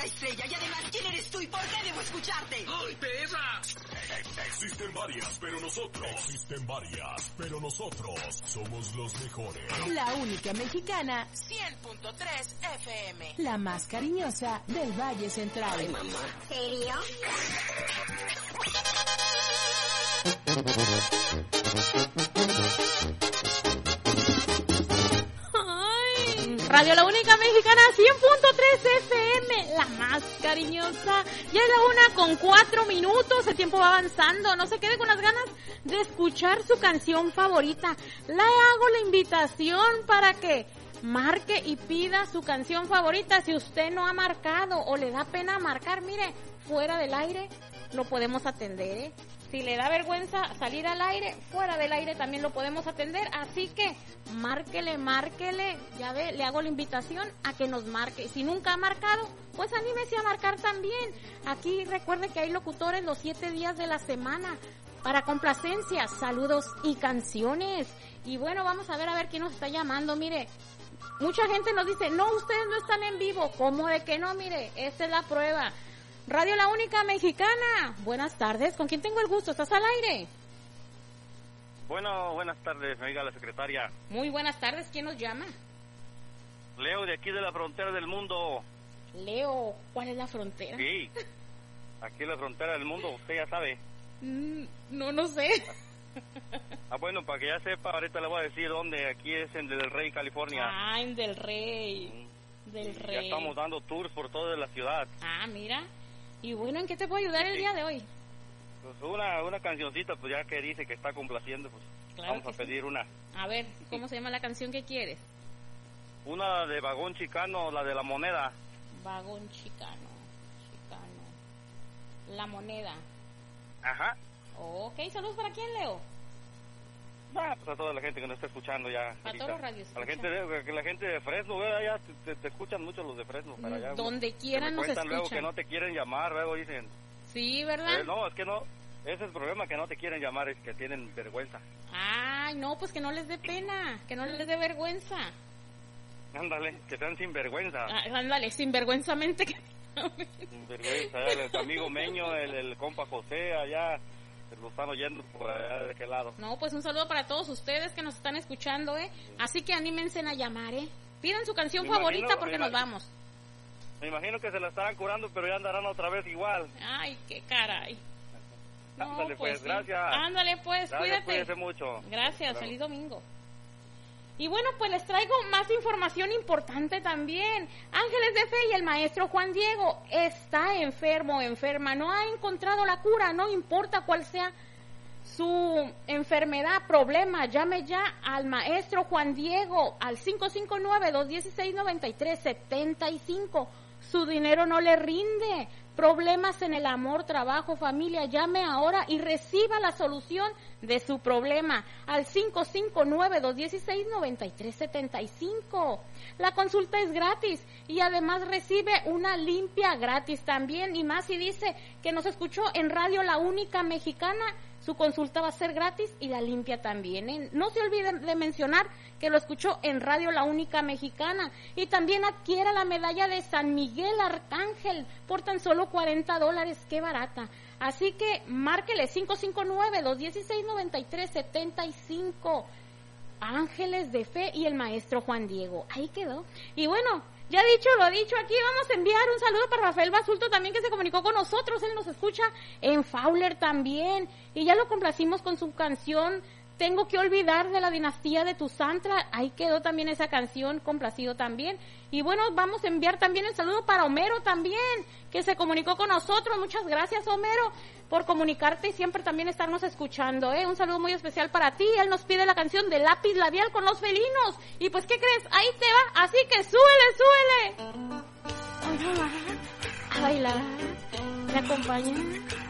la estrella. Y además, ¿quién eres tú y por qué debo escucharte? ¡Ay, perra! Existen varias, pero nosotros somos los mejores. La única mexicana, 100.3 FM. la más cariñosa del Valle Central. Ay, mamá. ¿Serio? Radio La Única Mexicana 100.3 FM, la más cariñosa. Ya es la 1:04, el tiempo va avanzando. No se quede con las ganas de escuchar su canción favorita. Le hago la invitación para que marque y pida su canción favorita. Si usted no ha marcado o le da pena marcar, mire, fuera del aire lo podemos atender, ¿eh? Si le da vergüenza salir al aire, fuera del aire también lo podemos atender. Así que márquele. Ya ve, le hago la invitación a que nos marque. Si nunca ha marcado, pues anímese a marcar también. Aquí recuerde que hay locutores los 7 días de la semana para complacencias, saludos y canciones. Y bueno, vamos a ver quién nos está llamando. Mire, mucha gente nos dice, no, ustedes no están en vivo. ¿Cómo de que no? Mire, esta es la prueba. Radio La Única Mexicana. Buenas tardes. ¿Con quién tengo el gusto? ¿Estás al aire? Bueno, buenas tardes, mi amiga la secretaria. Muy buenas tardes. ¿Quién nos llama? Leo, de aquí de la frontera del mundo. Leo, ¿cuál es la frontera? Sí, aquí en la frontera del mundo, usted ya sabe. No sé. Bueno, para que ya sepa, ahorita le voy a decir dónde. Aquí es en Del Rey, California. Ah, en Del Rey. Del Rey. Ya estamos dando tours por toda la ciudad. Ah, mira. Y bueno, ¿en qué te puedo ayudar el día de hoy? Pues una cancioncita, pues ya que dice que está complaciendo, pues claro, vamos a pedir una. A ver, ¿cómo se llama la canción que quieres? Una de Vagón Chicano, la de La Moneda. Vagón Chicano. La Moneda. Ajá. Ok, saludos para quién, Leo. Pues a toda la gente que nos está escuchando ya. A todos los radios. A la gente de Fresno, ya te escuchan mucho los de Fresno. Para allá, donde quieran nos escuchan. Luego que no te quieren llamar, luego dicen. Sí, ¿verdad? No, es que no. Ese es el problema, que no te quieren llamar, es que tienen vergüenza. Ay, no, pues que no les dé pena, que no les dé vergüenza. Ándale, que sean sinvergüenza. Ándale, sinvergüenzamente. Sinvergüenza, el amigo Meño, el compa José, allá. Lo están oyendo por allá de qué lado. No, pues un saludo para todos ustedes que nos están escuchando, Así que anímense a llamar, Pidan su canción favorita porque nos vamos. Me imagino que se la estarán curando, pero ya andarán otra vez igual. Ay, qué caray. No, ándale pues, sí. gracias. Ándale pues, gracias, cuídate. Cuídese mucho. Gracias, feliz domingo. Y bueno, pues les traigo más información importante también. Ángeles de Fe y el maestro Juan Diego está enfermo o enferma, no ha encontrado la cura, no importa cuál sea su enfermedad, problema, llame ya al maestro Juan Diego al 559-216-9375. Su dinero no le rinde, problemas en el amor, trabajo, familia, llame ahora y reciba la solución de su problema al 559-216-9375. La consulta es gratis y además recibe una limpia gratis también, y más si dice que nos escuchó en Radio La Única Mexicana. Su consulta va a ser gratis y la limpia también, No se olviden de mencionar que lo escuchó en Radio La Única Mexicana. Y también adquiera la medalla de San Miguel Arcángel por tan solo $40. ¡Qué barata! Así que márquele 559-216-9375. Ángeles de Fe y el maestro Juan Diego. Ahí quedó. Y bueno, ya dicho lo dicho, aquí vamos a enviar un saludo para Rafael Basulto también, que se comunicó con nosotros. Él nos escucha en Fowler también. Y ya lo complacimos con su canción Tengo que olvidar, de la dinastía de Tusantra. Ahí quedó también esa canción, complacido también. Y bueno, vamos a enviar también el saludo para Homero también, que se comunicó con nosotros. Muchas gracias, Homero, por comunicarte y siempre también estarnos escuchando, Un saludo muy especial para ti. Él nos pide la canción de Lápiz Labial con Los Felinos. Y pues, ¿qué crees? Ahí te va, así que súbele. Hoy no va a bailar. ¿Me acompañan?